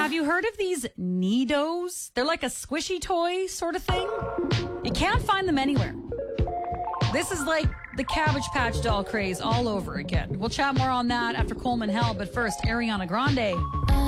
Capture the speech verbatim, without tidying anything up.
Have you heard of these Nidos? They're like a squishy toy sort of thing. You can't find them anywhere. This is like the Cabbage Patch doll craze all over again. We'll chat more on that after Coleman Hell, but first, Ariana Grande.